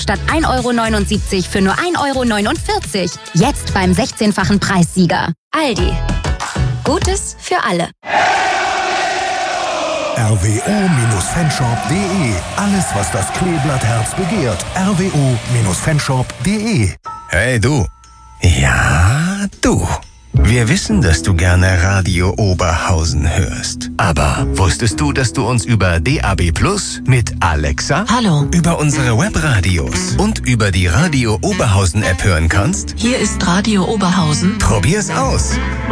statt 1,79 € für nur 1,49 €. Jetzt beim 16-fachen Preissieger. Aldi. Gutes für alle. rwo-fanshop.de. Alles, was das Kleeblattherz begehrt. rwo-fanshop.de. Hey du. Ja, du. Wir wissen, dass du gerne Radio Oberhausen hörst. Aber wusstest du, dass du uns über DAB+ mit Alexa, Hallo, über unsere Webradios und über die Radio Oberhausen App hören kannst? hier ist Radio Oberhausen. Probier's aus.